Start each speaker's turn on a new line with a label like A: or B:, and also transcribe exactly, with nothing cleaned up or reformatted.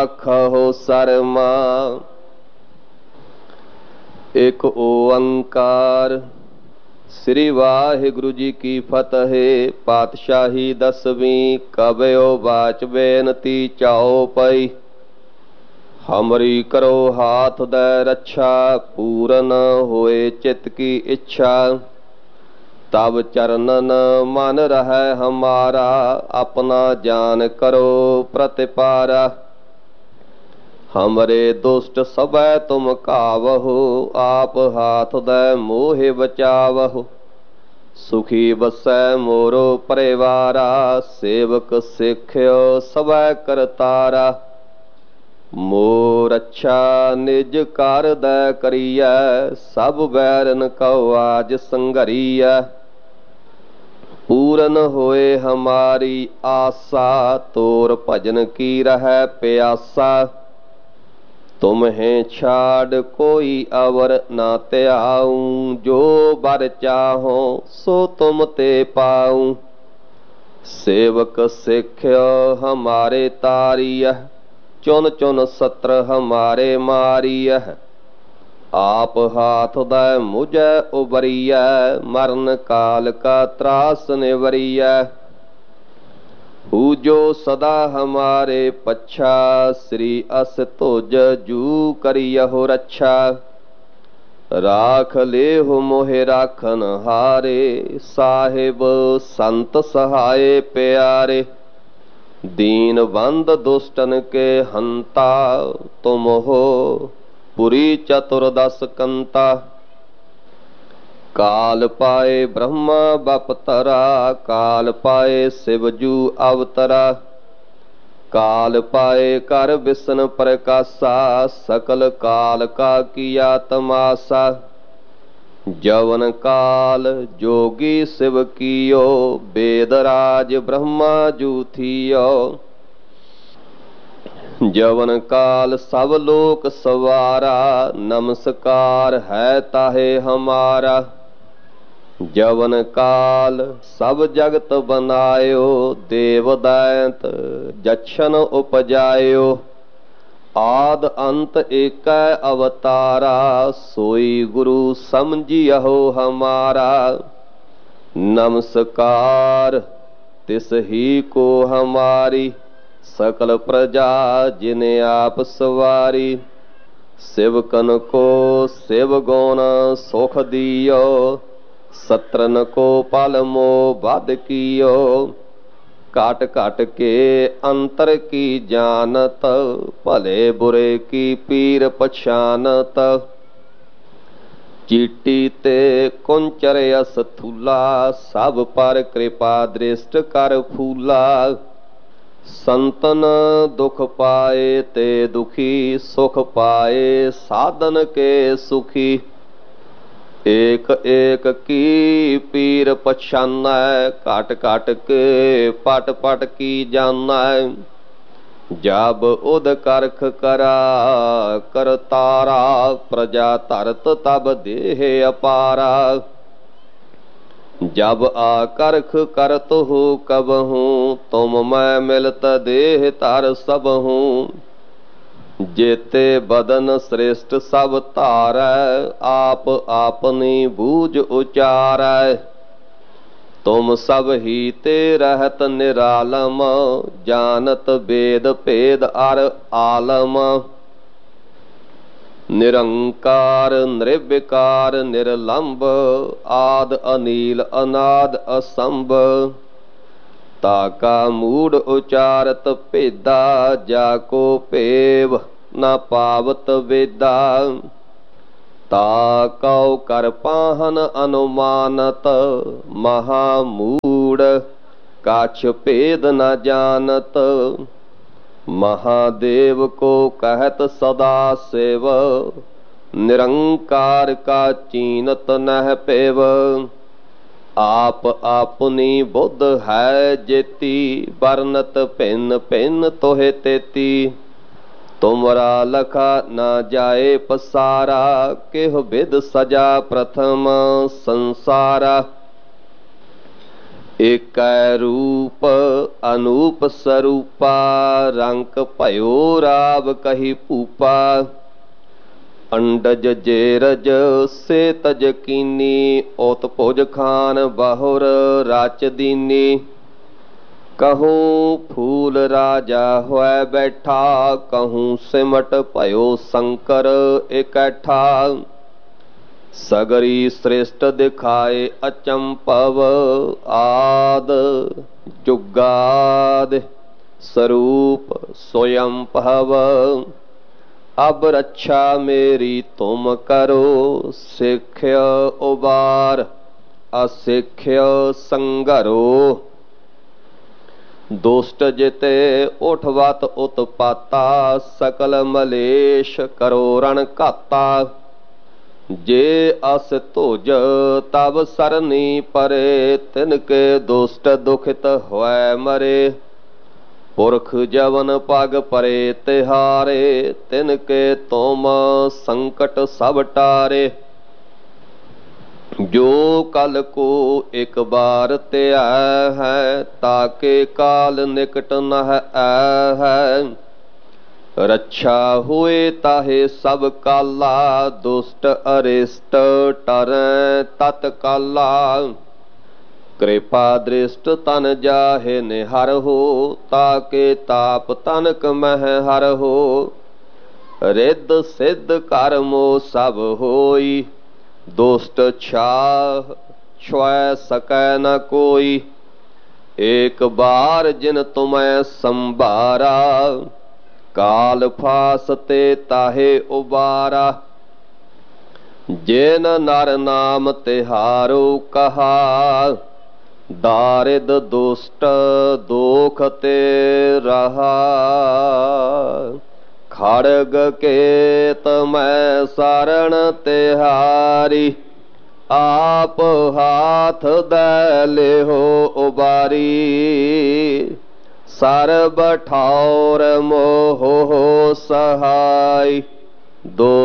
A: आखो सरमा एक ओंकार। श्री वाहिगुरु जी की फतेह। पातशाही दसवीं कबयो बाच बेनती चाओ पई। हमरी करो हाथ दे रक्षा, पूरन होए चित की इच्छा। तब चरणन मन रहे हमारा, अपना जान करो प्रतिपारा। हमरे दुष्ट सबै तुम कावहो, आप हाथ दे मोहे बचावहो। सुखी बसै मोरो परिवारा, सेवक सिख्यो सबै करतारा। मोर अच्छा निज कर दै करियै, सब बैरन कहो आज संघरियै। पूरन होए हमारी आसा, तोर भजन की रहे प्यासा। तुम्हें छाड़ कोई अवर ना त्याऊं, जो बर चाहो सो तुम ते पाऊं। सेवक सिख्यो हमारे तारियह, चुन चुन सत्र हमारे मारियह। आप हाथ दै मुझे उबरियै, मरण काल का त्रास निवरियै। जो सदा हमारे पच्छा, श्री अस तुज जू करियहु रक्षा। राख ले हो मोहे राखन हारे, साहिब संत सहाय प्यारे। दीन बंद दुष्टन के हंता, तुम हो पुरी चतुर्दश कंता। काल पाए ब्रह्मा बपतरा, काल पाए शिवजू अवतरा। काल पाए कर विष्णु प्रकाशा, सकल काल का किया तमाशा। जवन काल जोगी शिव कियो, वेदराज ब्रह्मा जू थियो। जवन काल सब लोक सवारा, नमस्कार है ताहे हमारा। जवन काल सब जगत बनायो, देव दैत जक्षन उपजायो। आद अंत एक अवतारा, सोई गुरु समझियहो हमारा। नमस्कार तिस ही को हमारी, सकल प्रजा जिने आप सवारी। शिवकन को शिव गुण सुख दियो, सत्रन को पल मो बद कियो। काट काट के अंतर की जानत, भले बुरे की पीर पछानत। चीटी ते कुंचर अस थूला, सब पर कृपा दृष्ट कर फूला। संतन दुख पाए ते दुखी, सुख पाए साधन के सुखी। एक एक की पीर पछाना, काट काट के पट पट की जाना। जब उद करख करा करतारा, प्रजा तरत तब देह अपारा। जब आकर्ख करत हो कबहूँ, तुम मैं मिलत देह तर सबहूँ। जेते बदन श्रेष्ठ सब तारै, आप आपनी बूझ उचारै। तुम सब ही ते रहत निरालम, जानत वेद भेद अर आलम। निरंकार निर्विकार निर्लंब, आद अनील अनाद असंभ। ताका मूड उचारत भेदा, जाको पेव न पावत वेदा। ताकौ कर पाहन अनुमानत, महामूड काछ भेद न जानत। महादेव को कहत सदा शिव, निरंकार का चीनत नह पेव। आप अपनी बुद्ध है जेती, बरनत भिन्न भिन्न तोहे तेती। तुमरा लखा न जाए पसारा, केह विध सजा प्रथम संसारा। ਏਕੈ रूप अनूप स्वरूपा रंक भयो राव कही भूपा अंडज जेरज से तज कीनी ओत भुज खान बहुर राच दीनी कहूँ फूल राजा होए बैठा कहूँ सिमट भयो शंकर इकट्ठा सगरी श्रेष्ठ दिखाए अचंपव आद जुगाद स्वरूप स्वयं भव अब रक्षा मेरी तुम करो सिख्य उबार असिख्य संगरो दुष्ट जिते उठवत उत्पाता सकल मलेश करो रण घाता जे अस तुज तब सरनी परे तिनके दुष्ट दुखित होए मरे पुरख जवन पग परे तिहारे तिनके तुम संकट सब टारे जो कल को एक बार त्या है ताके काल निकट नह है रक्षा हुए ताहे सब काला दुष्ट अरिष्ट टरै तत्काला कृपा दृष्ट तन जाहे निहर हो ताके ताप तनक मह हर हो रिद्ध सिद्ध कर्मो सब होई दुष्ट छाह छुए सकै न कोई एक बार जिन तुम्हें संभारा काल फासते ताहे उबारा जिन नर नाम तिहारो कहा दारिद दुष्ट दोख ते रहा खड़ग केत मैं शरण तिहारी आप हाथ दे हो उबारी सर्ब ठाउर मोह सहाय दो